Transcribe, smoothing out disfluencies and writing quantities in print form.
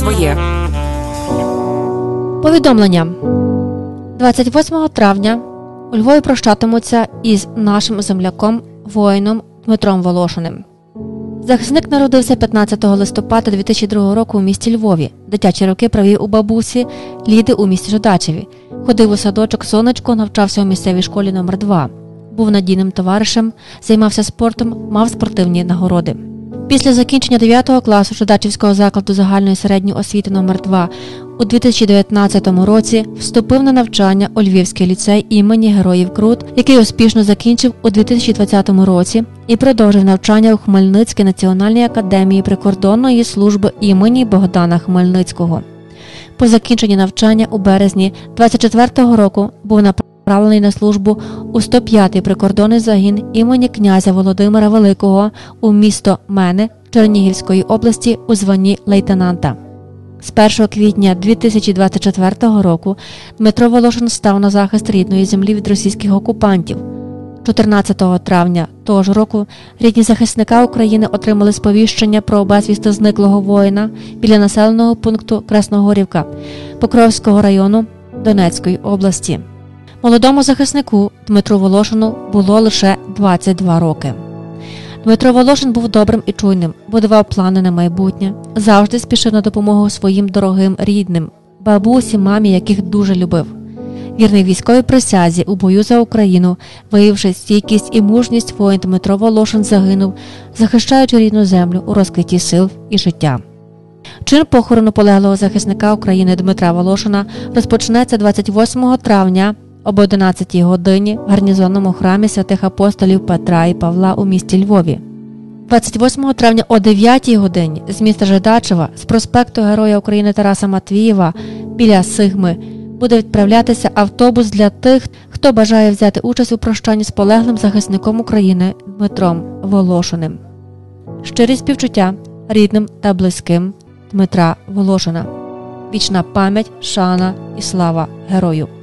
твоє. Повідомлення. 28 травня у Львові прощатимуться із нашим земляком, воїном Дмитром Волошиним. Захисник народився 15 листопада 2002 року у місті Львові. Дитячі роки провів у бабусі Ліди у місті Жидачеві. Ходив у садочок «Сонечко», навчався у місцевій школі номер 2. Був надійним товаришем, займався спортом, мав спортивні нагороди. Після закінчення 9 класу Жидачівського закладу загальної середньої освіти номер 2 у 2019 році вступив на навчання у Львівський ліцей імені Героїв Крут, який успішно закінчив у 2020 році і продовжив навчання у Хмельницькій національній академії прикордонної служби імені Богдана Хмельницького. По закінченні навчання у березні 2024 року був направлений на службу у 105-й прикордонний загін імені князя Володимира Великого у місто Мене Чернігівської області у званні лейтенанта. З 1 квітня 2024 року Дмитро Волошин став на захист рідної землі від російських окупантів. 14 травня того ж року рідні захисника України отримали сповіщення про безвісти зниклого воїна біля населеного пункту Красногорівка Покровського району Донецької області. Молодому захиснику Дмитру Волошину було лише 22 роки. Дмитро Волошин був добрим і чуйним, будував плани на майбутнє, завжди спішив на допомогу своїм дорогим рідним, бабусі, мамі, яких дуже любив. Вірний військовій присязі у бою за Україну, виявивши стійкість і мужність, воїн Дмитро Волошин загинув, захищаючи рідну землю у розквіті сил і життя. Чин похорону полеглого захисника України Дмитра Волошина розпочнеться 28 травня об 11 годині в гарнізонному храмі святих апостолів Петра і Павла у місті Львові. 28 травня о 9 годині з міста Жидачева з проспекту Героя України Тараса Матвієва біля Сигми буде відправлятися автобус для тих, хто бажає взяти участь у прощанні з полеглим захисником України Дмитром Волошиним. Щирі співчуття рідним та близьким Дмитра Волошина. Вічна пам'ять, шана і слава герою.